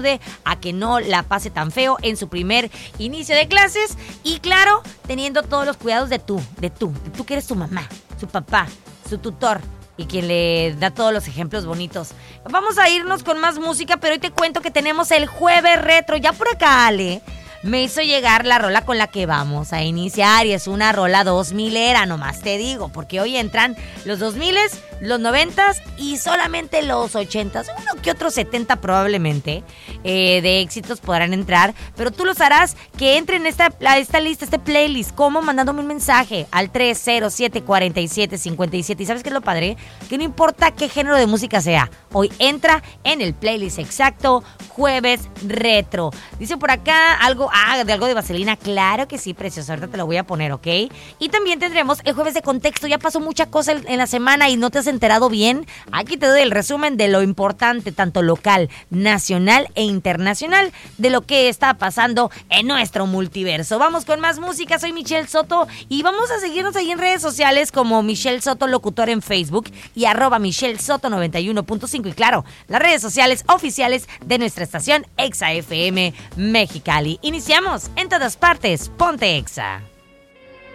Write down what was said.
a que no la pase tan feo en su primer inicio de clases y claro, teniendo todos los cuidados de tú que eres su mamá, su papá, su tutor y quien le da todos los ejemplos bonitos. Vamos a irnos con más música, pero hoy te cuento que tenemos el Jueves Retro. Ya por acá, Ale me hizo llegar la rola con la que vamos a iniciar y es una rola 2000era, nomás te digo, porque hoy entran los 2000s, los 90s y solamente los 80s, uno que otro 70 probablemente de éxitos podrán entrar, pero tú los harás que entren esta lista, este playlist, como mandándome un mensaje al 307-4757. ¿Y sabes qué es lo padre? Que no importa qué género de música sea, hoy entra en el playlist exacto Jueves Retro. Dice por acá algo de vaselina. Claro que sí, precioso. Ahorita te lo voy a poner, ¿ok? Y también tendremos el jueves de contexto. Ya pasó mucha cosa en la semana y no te has enterado bien. Aquí te doy el resumen de lo importante, tanto local, nacional e internacional, de lo que está pasando en nuestro multiverso. Vamos con más música. Soy Michelle Soto y vamos a seguirnos ahí en redes sociales como Michelle Soto Locutor en Facebook y @Michelle Soto 91.5. Y claro, las redes sociales oficiales de nuestra estación Exa FM Mexicali. Iniciamos en todas partes. Ponte Exa.